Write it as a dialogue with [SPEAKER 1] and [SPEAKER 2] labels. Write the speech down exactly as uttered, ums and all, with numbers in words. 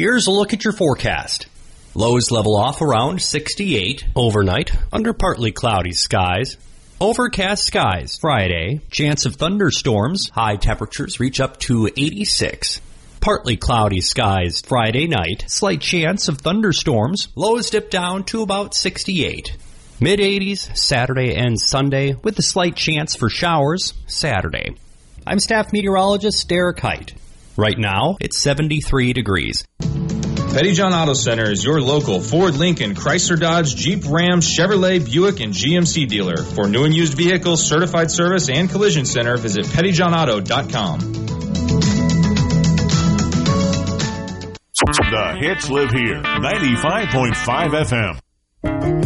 [SPEAKER 1] Here's a look at your forecast. Lows level off around sixty-eight. Overnight, under partly cloudy skies. Overcast skies Friday. Chance of thunderstorms. High temperatures reach up to eighty-six. Partly cloudy skies Friday night. Slight chance of thunderstorms. Lows dip down to about sixty-eight. mid eighties Saturday and Sunday with a slight chance for showers Saturday. I'm staff meteorologist Derek Height. Right now, it's seventy-three degrees.
[SPEAKER 2] Pettyjohn Auto Center is your local Ford, Lincoln, Chrysler, Dodge, Jeep, Ram, Chevrolet, Buick, and G M C dealer. For new and used vehicles, certified service, and collision center, visit pettyjohn auto dot com.
[SPEAKER 3] The hits live here. ninety-five point five F M.